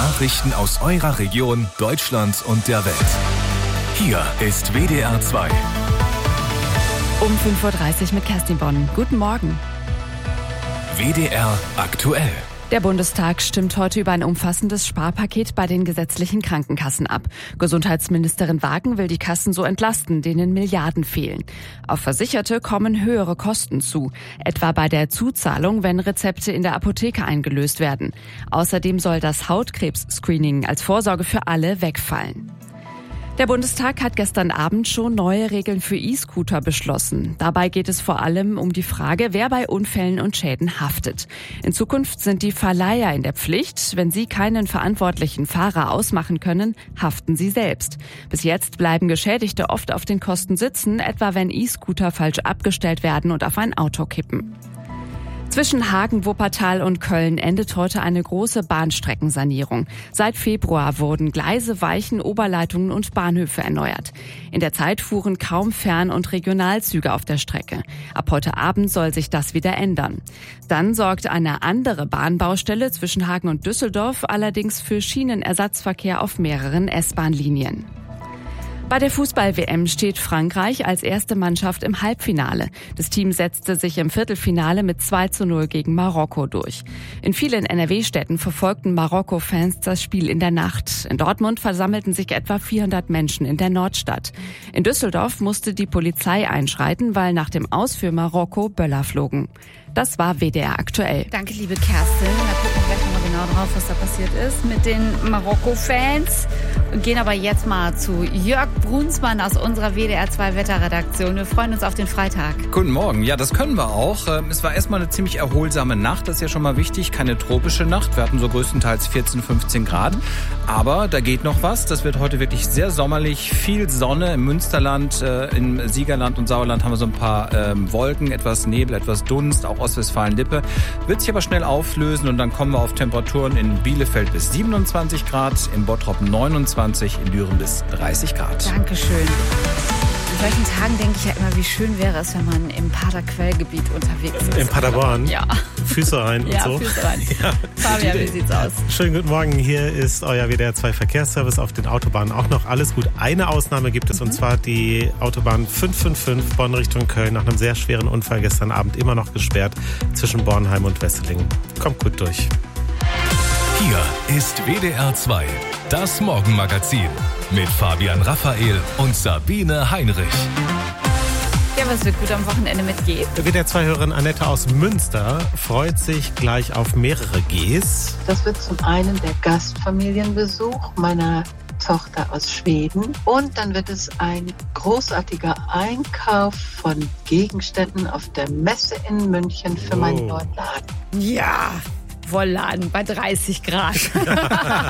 Nachrichten aus eurer Region, Deutschland und der Welt. Hier ist WDR 2. Um 5.30 Uhr mit Kerstin Bonn. Guten Morgen. WDR aktuell. Der Bundestag stimmt heute über ein umfassendes Sparpaket bei den gesetzlichen Krankenkassen ab. Gesundheitsministerin Wagen will die Kassen so entlasten, denen Milliarden fehlen. Auf Versicherte kommen höhere Kosten zu, etwa bei der Zuzahlung, wenn Rezepte in der Apotheke eingelöst werden. Außerdem soll das Hautkrebs-Screening als Vorsorge für alle wegfallen. Der Bundestag hat gestern Abend schon neue Regeln für E-Scooter beschlossen. Dabei geht es vor allem um die Frage, wer bei Unfällen und Schäden haftet. In Zukunft sind die Verleiher in der Pflicht. Wenn sie keinen verantwortlichen Fahrer ausmachen können, haften sie selbst. Bis jetzt bleiben Geschädigte oft auf den Kosten sitzen, etwa wenn E-Scooter falsch abgestellt werden und auf ein Auto kippen. Zwischen Hagen, Wuppertal und Köln endet heute eine große Bahnstreckensanierung. Seit Februar wurden Gleise, Weichen, Oberleitungen und Bahnhöfe erneuert. In der Zeit fuhren kaum Fern- und Regionalzüge auf der Strecke. Ab heute Abend soll sich das wieder ändern. Dann sorgt eine andere Bahnbaustelle zwischen Hagen und Düsseldorf allerdings für Schienenersatzverkehr auf mehreren S-Bahn-Linien. Bei der Fußball-WM steht Frankreich als erste Mannschaft im Halbfinale. Das Team setzte sich im Viertelfinale mit 2:0 gegen Marokko durch. In vielen NRW-Städten verfolgten Marokko-Fans das Spiel in der Nacht. In Dortmund versammelten sich etwa 400 Menschen in der Nordstadt. In Düsseldorf musste die Polizei einschreiten, weil nach dem Aus für Marokko Böller flogen. Das war WDR aktuell. Danke, liebe Kerstin. Da gucken wir gleich nochmal genau drauf, was da passiert ist mit den Marokko-Fans. Und gehen aber jetzt mal zu Jörg Brunsmann aus unserer WDR 2 Wetterredaktion. Wir freuen uns auf den Freitag. Guten Morgen. Ja, das können wir auch. Es war erstmal eine ziemlich erholsame Nacht. Das ist ja schon mal wichtig. Keine tropische Nacht. Wir hatten so größtenteils 14, 15 Grad. Aber da geht noch was. Das wird heute wirklich sehr sommerlich. Viel Sonne im Münsterland, im Siegerland und Sauerland haben wir so ein paar Wolken, etwas Nebel, etwas Dunst, auch Ostwestfalen-Lippe. Wird sich aber schnell auflösen und dann kommen wir auf Temperaturen in Bielefeld bis 27 Grad, in Bottrop 29, in Düren bis 30 Grad. Dankeschön. An solchen Tagen denke ich ja immer, wie schön wäre es, wenn man im Paderquellgebiet unterwegs ist. In Paderborn? Ja. Füße rein und so? Ja, Füße rein. Ja. Fabian, wie sieht's aus? Schönen guten Morgen, hier ist euer WDR 2 Verkehrsservice auf den Autobahnen. Auch noch alles gut. Eine Ausnahme gibt es und zwar die Autobahn 555 Bonn Richtung Köln. Nach einem sehr schweren Unfall gestern Abend immer noch gesperrt zwischen Bornheim und Wesseling. Kommt gut durch. Hier ist WDR 2, das Morgenmagazin mit Fabian Raphael und Sabine Heinrich. Ja, was wird gut am Wochenende mitgehen? WDR 2-Hörerin Annette aus Münster freut sich gleich auf mehrere Gs. Das wird zum einen der Gastfamilienbesuch meiner Tochter aus Schweden und dann wird es ein großartiger Einkauf von Gegenständen auf der Messe in München für meinen neuen Laden. Ja, Wollladen bei 30 Grad.